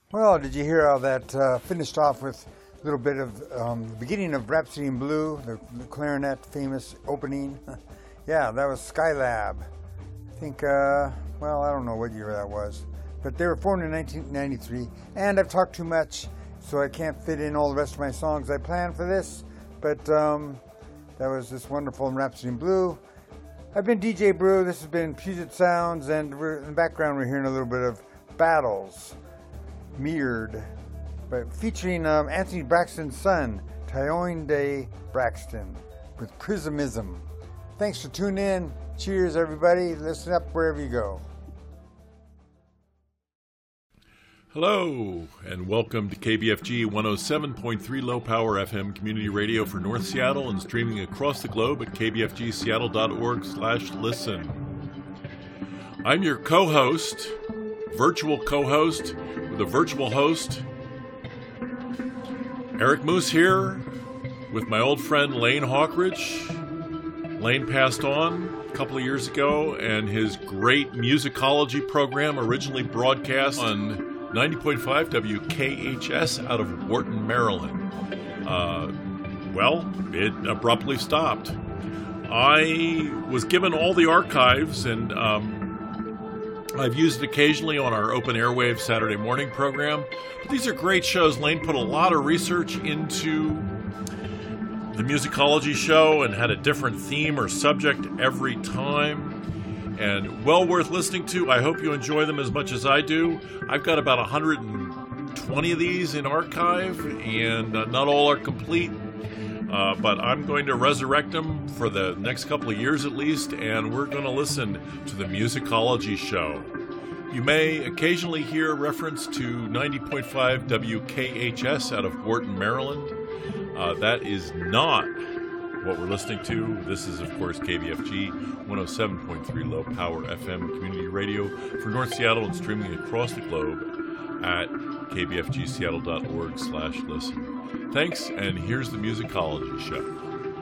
Well, did you hear how that finished off with a little bit of the beginning of Rhapsody in Blue, the clarinet famous opening? Yeah, that was Skylab. I think, I don't know what year that was, but they were formed in 1993, and I've talked too much, so I can't fit in all the rest of my songs I planned for this, but that was this wonderful Rhapsody in Blue. I've been DJ Brew, this has been Puget Sounds, and in the background we're hearing a little bit of Battles, Mirrored, but featuring Anthony Braxton's son, Tyoinde Braxton, with Prismism. Thanks for tuning in. Cheers, everybody. Listen up wherever you go. Hello, and welcome to KBFG 107.3 Low Power FM Community Radio for North Seattle and streaming across the globe at kbfgseattle.org/listen. I'm your co-host, virtual co-host, with a virtual host, Eric Moose here with my old friend Lane Hawkridge. Lane passed on a couple of years ago, and his great musicology program, originally broadcast on 90.5 WKHS out of Wharton, Maryland. It abruptly stopped. I was given all the archives, and I've used it occasionally on our Open Airwaves Saturday morning program. But these are great shows. Lane put a lot of research into the musicology show and had a different theme or subject every time. And well worth listening to. I hope you enjoy them as much as I do. I've got about 120 of these in archive, and not all are complete. But I'm going to resurrect them for the next couple of years at least, and we're going to listen to the musicology show. You may occasionally hear reference to 90.5 WKHS out of Wharton, Maryland. That is not what we're listening to. This is, of course, KBFG 107.3 Low Power FM Community Radio for North Seattle and streaming across the globe at kbfgseattle.org/listen. Thanks, and here's the musicology show.